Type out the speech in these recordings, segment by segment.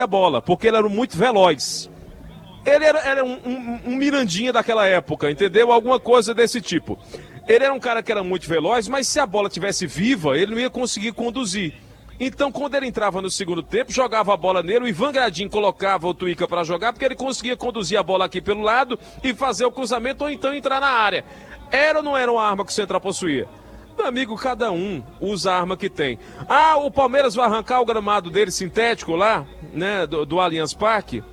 a bola, porque ele era muito veloz. Ele era um Mirandinha daquela época, entendeu? Alguma coisa desse tipo. Ele era um cara que era muito veloz, mas se a bola tivesse viva, ele não ia conseguir conduzir. Então, quando ele entrava no segundo tempo, jogava a bola nele, o Ivan Gradin colocava o Tuica para jogar, porque ele conseguia conduzir a bola aqui pelo lado e fazer o cruzamento ou então entrar na área. Era ou não era uma arma que o Central possuía? Meu amigo, cada um usa a arma que tem. Ah, o Palmeiras vai arrancar o gramado dele sintético lá, né, do Allianz Parque,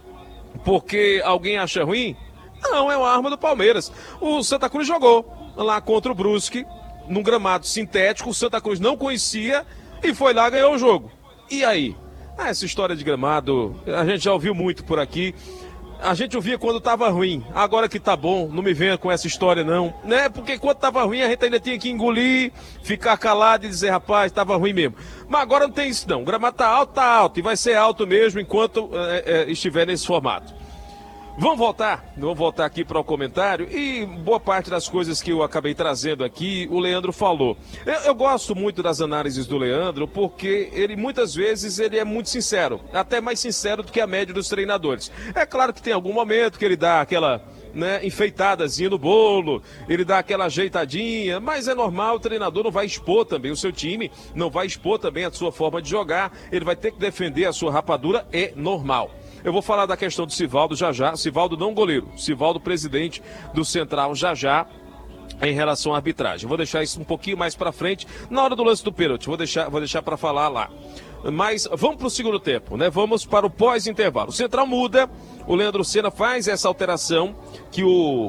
porque alguém acha ruim? Não, é uma arma do Palmeiras. O Santa Cruz jogou lá contra o Brusque, num gramado sintético, o Santa Cruz não conhecia e foi lá e ganhou o jogo. E aí? Essa história de gramado, a gente já ouviu muito por aqui. A gente ouvia quando tava ruim, agora que tá bom, não me venha com essa história não, né? Porque quando tava ruim a gente ainda tinha que engolir, ficar calado e dizer, rapaz, tava ruim mesmo. Mas agora não tem isso não, o gramado tá alto e vai ser alto mesmo enquanto estiver nesse formato. Vamos voltar aqui para o comentário e boa parte das coisas que eu acabei trazendo aqui, o Leandro falou. Eu gosto muito das análises do Leandro porque ele muitas vezes ele é muito sincero, até mais sincero do que a média dos treinadores. É claro que tem algum momento que ele dá aquela, né, enfeitadazinha no bolo, ele dá aquela ajeitadinha, mas é normal, o treinador não vai expor também o seu time, não vai expor também a sua forma de jogar, ele vai ter que defender a sua rapadura, é normal. Eu vou falar da questão do Sivaldo já, Sivaldo não goleiro, Sivaldo presidente do Central já, em relação à arbitragem. Vou deixar isso um pouquinho mais pra frente, na hora do lance do pênalti, vou deixar para falar lá. Mas vamos para o segundo tempo, né? Vamos para o pós-intervalo. O Central muda, o Leandro Senna faz essa alteração que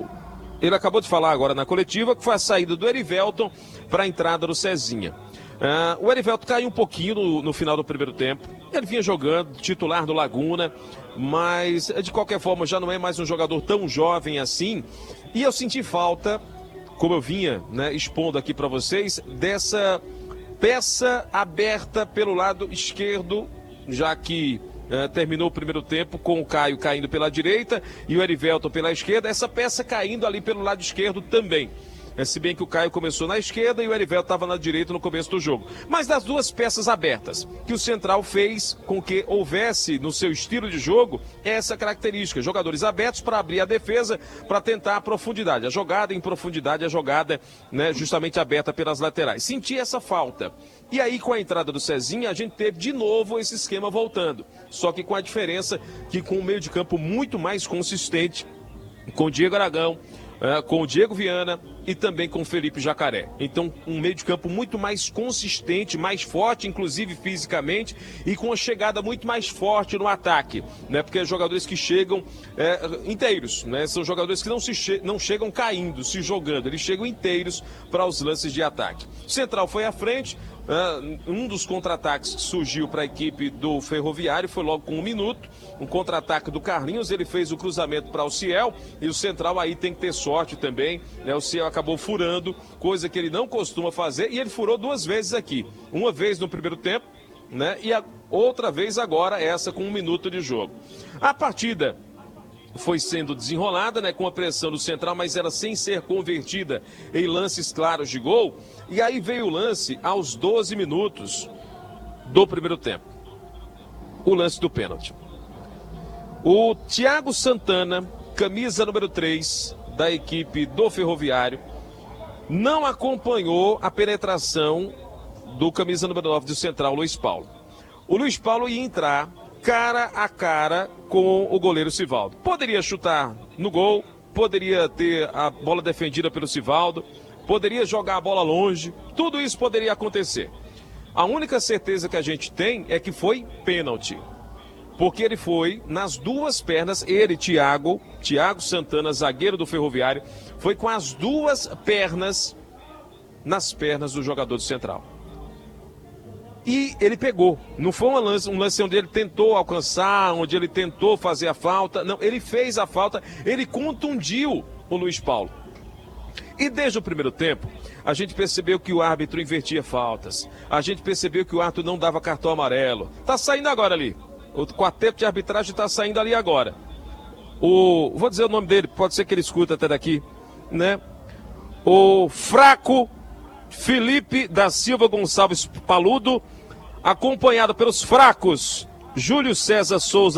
ele acabou de falar agora na coletiva, que foi a saída do Erivelton para a entrada do Cezinha. O Erivelton caiu um pouquinho no final do primeiro tempo. Ele vinha jogando, titular do Laguna, mas de qualquer forma já não é mais um jogador tão jovem assim. E eu senti falta, como eu vinha, né, expondo aqui para vocês, dessa peça aberta pelo lado esquerdo, já que terminou o primeiro tempo com o Caio caindo pela direita e o Erivelton pela esquerda, essa peça caindo ali pelo lado esquerdo também. Se bem que o Caio começou na esquerda e o Erivelton estava na direita no começo do jogo. Mas das duas peças abertas, que o Central fez com que houvesse no seu estilo de jogo essa característica. Jogadores abertos para abrir a defesa, para tentar a profundidade. A jogada em profundidade, a jogada, né, justamente aberta pelas laterais. Senti essa falta. E aí com a entrada do Cezinha, a gente teve de novo esse esquema voltando. Só que com a diferença que com um meio de campo muito mais consistente, com o Diego Aragão, com o Diego Viana e também com o Felipe Jacaré. Então, um meio de campo muito mais consistente, mais forte, inclusive fisicamente, e com uma chegada muito mais forte no ataque, né? Porque jogadores que chegam inteiros, né? São jogadores que não chegam caindo, se jogando, eles chegam inteiros para os lances de ataque. O Central foi à frente. Um dos contra-ataques que surgiu para a equipe do Ferroviário foi logo com 1 minuto, um contra-ataque do Carlinhos, ele fez o cruzamento para o Ciel e o Central aí tem que ter sorte também, né? O Ciel acabou furando, coisa que ele não costuma fazer, e ele furou 2 vezes aqui, uma vez no primeiro tempo, né? E a outra vez agora essa com 1 minuto de jogo. A partida foi sendo desenrolada, né, com a pressão do Central, mas era sem ser convertida em lances claros de gol. E aí veio o lance aos 12 minutos do primeiro tempo. O lance do pênalti. O Thiago Santana, camisa número 3 da equipe do Ferroviário, não acompanhou a penetração do camisa número 9 do Central, Luiz Paulo. O Luiz Paulo ia entrar cara a cara com o goleiro Sivaldo. Poderia chutar no gol, poderia ter a bola defendida pelo Sivaldo, poderia jogar a bola longe, tudo isso poderia acontecer. A única certeza que a gente tem é que foi pênalti. Porque ele foi nas duas pernas, ele, Thiago Santana, zagueiro do Ferroviário, foi com as duas pernas nas pernas do jogador do Central. E ele pegou, não foi um lance onde ele tentou alcançar, onde ele tentou fazer a falta, não, ele fez a falta, ele contundiu o Luiz Paulo. E desde o primeiro tempo, a gente percebeu que o árbitro invertia faltas, a gente percebeu que o árbitro não dava cartão amarelo, tá saindo agora ali, o quarteto de arbitragem tá saindo ali agora. Vou dizer o nome dele, pode ser que ele escuta até daqui, né? O fraco Felipe da Silva Gonçalves Paludo, acompanhado pelos fracos Júlio César Souza